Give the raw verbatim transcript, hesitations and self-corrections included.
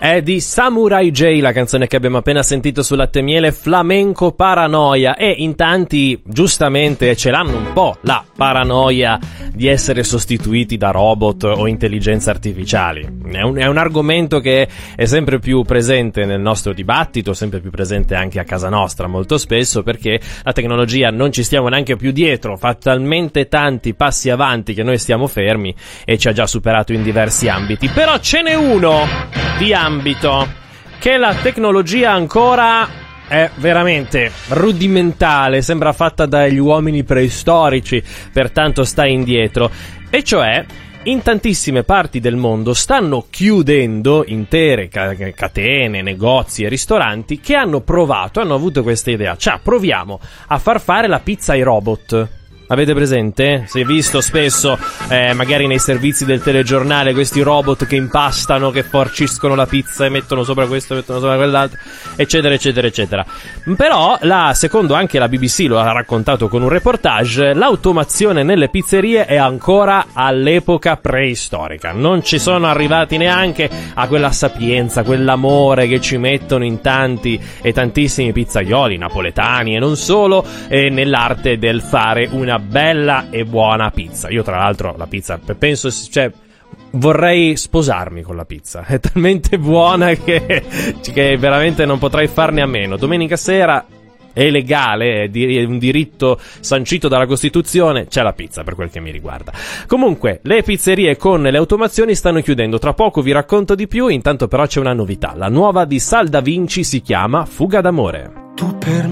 È di Samurai J, la canzone che abbiamo appena sentito su Latte e Miele, Flamenco Paranoia. E in tanti, giustamente, ce l'hanno un po' la paranoia di essere sostituiti da robot o intelligenze artificiali. È un, è un argomento che è sempre più presente nel nostro dibattito, sempre più presente anche a casa nostra molto spesso, perché la tecnologia non ci stiamo neanche più dietro, fa talmente tanti passi avanti che noi stiamo fermi e ci ha già superato in diversi ambiti. Però ce n'è uno di ambito che la tecnologia ancora è veramente rudimentale, sembra fatta dagli uomini preistorici, pertanto sta indietro, e cioè in tantissime parti del mondo stanno chiudendo intere catene, negozi e ristoranti che hanno provato, hanno avuto questa idea, cioè proviamo a far fare la pizza ai robot. Avete presente? Si è visto spesso, eh, magari nei servizi del telegiornale, questi robot che impastano, che porciscono la pizza e mettono sopra questo, mettono sopra quell'altro, eccetera, eccetera, eccetera. Però, la, secondo anche la B B C lo ha raccontato con un reportage, l'automazione nelle pizzerie è ancora all'epoca preistorica. Non ci sono arrivati neanche a quella sapienza, quell'amore che ci mettono in tanti e tantissimi pizzaioli, napoletani e non solo, eh, nell'arte del fare una bella e buona pizza. Io tra l'altro la pizza penso, cioè vorrei sposarmi con la pizza, è talmente buona che, che veramente non potrei farne a meno. Domenica sera è legale, è un diritto sancito dalla Costituzione, c'è la pizza per quel che mi riguarda. Comunque le pizzerie con le automazioni stanno chiudendo, tra poco vi racconto di più. Intanto però c'è una novità, la nuova di Sal Da Vinci si chiama Fuga d'amore. Tu per